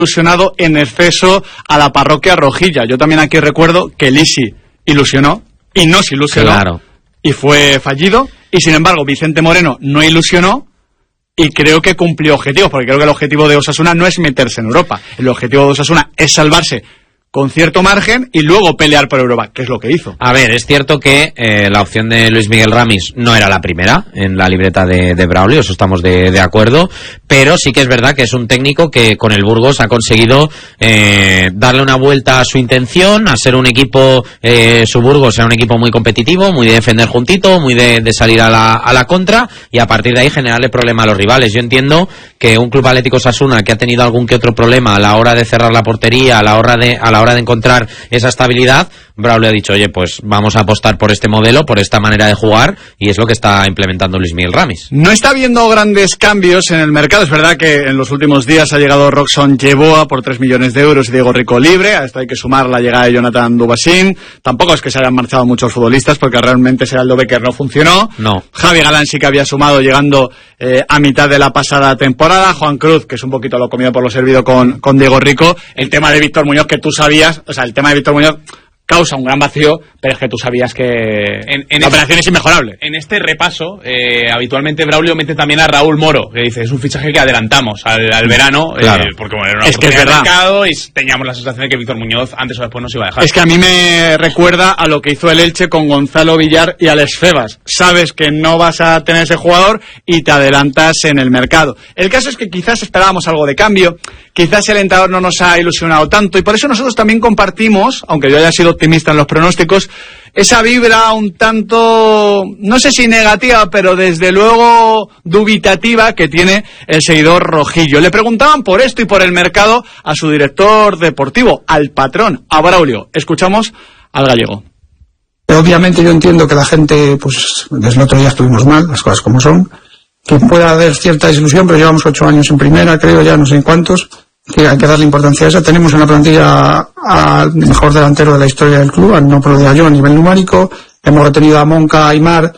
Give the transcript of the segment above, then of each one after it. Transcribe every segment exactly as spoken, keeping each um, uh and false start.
ilusionado en exceso a la parroquia rojilla. Yo también aquí recuerdo que Lisi ilusionó y no se ilusionó, claro, y fue fallido, y sin embargo Vicente Moreno no ilusionó y creo que cumplió objetivos, porque creo que el objetivo de Osasuna no es meterse en Europa, el objetivo de Osasuna es salvarse con cierto margen y luego pelear por Europa, que es lo que hizo. A ver, es cierto que eh, la opción de Luis Miguel Ramis no era la primera en la libreta de, de Braulio, eso estamos de, de acuerdo, pero sí que es verdad que es un técnico que con el Burgos ha conseguido eh, darle una vuelta a su intención, a ser un equipo, eh, su Burgos era un equipo muy competitivo, muy de defender juntito, muy de, de salir a la, a la contra, y a partir de ahí generarle problema a los rivales. Yo entiendo que un Club Atlético Osasuna que ha tenido algún que otro problema a la hora de cerrar la portería, a la hora de, a la hora de encontrar esa estabilidad, Braulio ha dicho, oye, pues vamos a apostar por este modelo, por esta manera de jugar, y es lo que está implementando Luis Miguel Ramis. No está habiendo grandes cambios en el mercado. Es verdad que en los últimos días ha llegado Roxon Yeboah por tres millones de euros y Diego Rico libre. A esto hay que sumar la llegada de Jonathan Dubasín. Tampoco es que se hayan marchado muchos futbolistas, porque realmente Geraldo Becker no funcionó. No. Javi Galán sí que había sumado llegando eh, a mitad de la pasada temporada. Juan Cruz, que es un poquito lo comido por lo servido con, con Diego Rico. El tema de Víctor Muñoz, que tú sabías, o sea, el tema de Víctor Muñoz causa un gran vacío, pero es que tú sabías que en, en la operación es inmejorable. En este repaso, eh, habitualmente Braulio mete también a Raúl Moro, que dice, es un fichaje que adelantamos al, al verano, claro, eh, porque bueno, era una es que es verdad, mercado, y teníamos la sensación de que Víctor Muñoz antes o después nos iba a dejar. Es que a mí me recuerda a lo que hizo el Elche con Gonzalo Villar y Alex Febas. Sabes que no vas a tener ese jugador y te adelantas en el mercado. El caso es que quizás esperábamos algo de cambio, quizás el entrenador no nos ha ilusionado tanto, y por eso nosotros también compartimos, aunque yo haya sido optimista en los pronósticos, esa vibra un tanto, no sé si negativa, pero desde luego dubitativa que tiene el seguidor rojillo. Le preguntaban por esto y por el mercado a su director deportivo, al patrón, a Braulio. Escuchamos al gallego. Obviamente yo entiendo que la gente, pues desde el otro día estuvimos mal, las cosas como son, que pueda haber cierta desilusión, pero llevamos ocho años en primera, creo ya, no sé en cuántos, que hay que darle importancia a eso. Tenemos en la plantilla al mejor delantero de la historia del club, al no problema yo a nivel numérico, hemos retenido a Monca, a Aimar,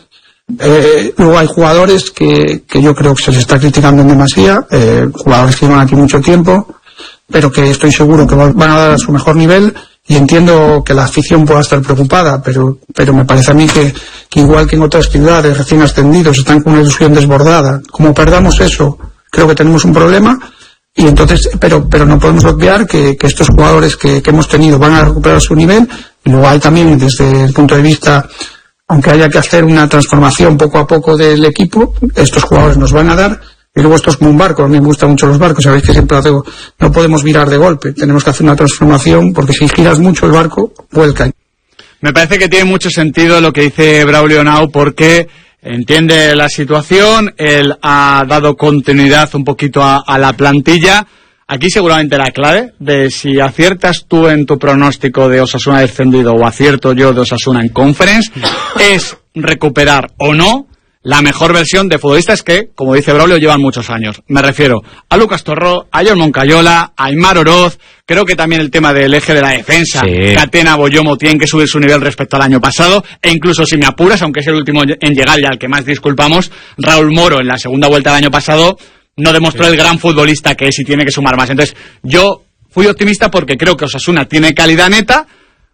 eh, luego hay jugadores que, que yo creo que se les está criticando en demasía, eh, jugadores que llevan aquí mucho tiempo, pero que estoy seguro que van a dar a su mejor nivel, y entiendo que la afición pueda estar preocupada, pero, pero me parece a mí que, que igual que en otras ciudades recién ascendidos están con una ilusión desbordada, como perdamos eso, creo que tenemos un problema. Y entonces, pero, pero no podemos obviar que, que estos jugadores que, que hemos tenido van a recuperar su nivel, y luego hay también desde el punto de vista, aunque haya que hacer una transformación poco a poco del equipo, estos jugadores nos van a dar, y luego esto es como un barco, a mí me gustan mucho los barcos, sabéis que siempre lo digo, no podemos virar de golpe, tenemos que hacer una transformación, porque si giras mucho el barco, vuelca. Me parece que tiene mucho sentido lo que dice Braulio Now, porque entiende la situación, él ha dado continuidad un poquito a, a la plantilla. Aquí seguramente la clave de si aciertas tú en tu pronóstico de Osasuna descendido o acierto yo de Osasuna en Conference, es recuperar o no la mejor versión de futbolistas que, como dice Braulio, llevan muchos años. Me refiero a Lucas Torró, a John Moncayola, a Aimar Oroz. Creo que también el tema del eje de la defensa, sí. Catena, Boyomo, tienen que subir su nivel respecto al año pasado, e incluso si me apuras, aunque es el último en llegar y al que más disculpamos, Raúl Moro en la segunda vuelta del año pasado no demostró sí. el gran futbolista que es y tiene que sumar más. Entonces, yo fui optimista porque creo que Osasuna tiene calidad neta,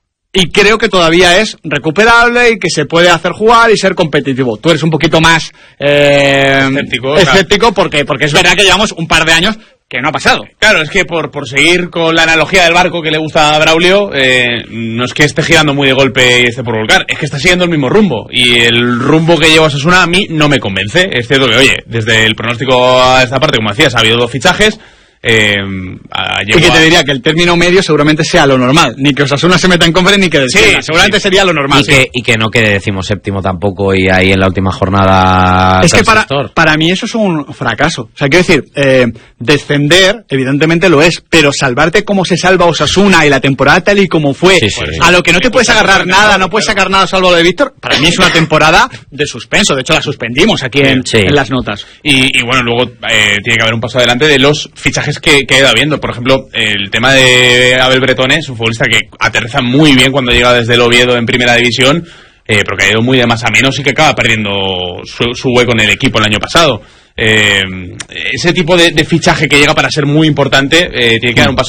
y creo que todavía es recuperable y que se puede hacer jugar y ser competitivo. Tú eres un poquito más eh, escéptico, escéptico claro. porque, porque es verdad que llevamos un par de años que no ha pasado. Claro, es que por, por seguir con la analogía del barco que le gusta a Braulio, eh, no es que esté girando muy de golpe y esté por volcar, es que está siguiendo el mismo rumbo. Y el rumbo que lleva Osasuna a mí no me convence. Es cierto que, oye, desde el pronóstico a esta parte, como decías, ha habido dos fichajes. Eh, a, y que te diría que el término medio seguramente sea lo normal, ni que Osasuna se meta en Conference ni que descienda, sí, seguramente sí. sería lo normal. Y, sí. que, y que no quede decimoséptimo tampoco y ahí en la última jornada. Es que para, para mí eso es un fracaso. O sea, quiero decir, eh, descender evidentemente lo es, pero salvarte como se salva Osasuna y la temporada tal y como fue, sí, sí, a lo que no te puedes agarrar nada, no puedes sacar nada salvo lo de Víctor, para mí es una temporada de suspenso. De hecho la suspendimos aquí en, sí. en las notas. Y, y bueno, luego eh, tiene que haber un paso adelante de los fichajes que, que ha ido habiendo. Por ejemplo, el tema de Abel Bretones, un futbolista que aterriza muy bien cuando llega desde el Oviedo en primera división, eh, pero que ha ido muy de más a menos y que acaba perdiendo su, su hueco en el equipo el año pasado. eh, ese tipo de, de fichaje que llega para ser muy importante eh, tiene que dar un paso